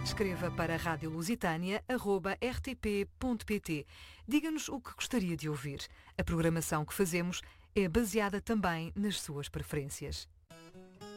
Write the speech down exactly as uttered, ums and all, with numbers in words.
Escreva para rádio lusitânia arroba r t p ponto p t. Diga-nos o que gostaria de ouvir. A programação que fazemos é baseada também nas suas preferências.